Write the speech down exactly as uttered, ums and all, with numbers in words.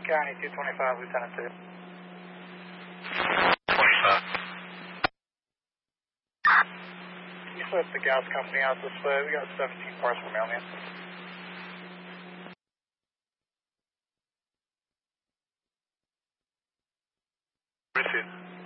County two twenty-five, Lieutenant two. twenty-five. Can you slip the gas company out this way? We got seventeen parts for mailman. Received.